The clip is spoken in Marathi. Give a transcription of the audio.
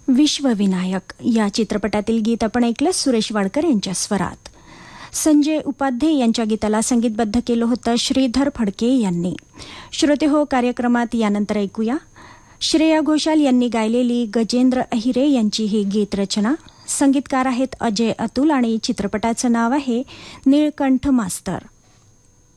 विश्वविनायक या चित्रपटातील गीत आपण ऐकलं सुरेश वाडकर यांच्या स्वरात. संजय उपाध्ये यांच्या गीताला संगीतबद्ध केलं होतं श्रीधर फडके यांनी. श्रोते हो, कार्यक्रमात यानंतर ऐकूया श्रेया घोषाल यांनी गायलेली गजेंद्र अहिरे यांची ही गीतरचना. संगीतकार आहेत अजय अतुल आणि चित्रपटाचं नाव आहे नीळकंठ मास्तर.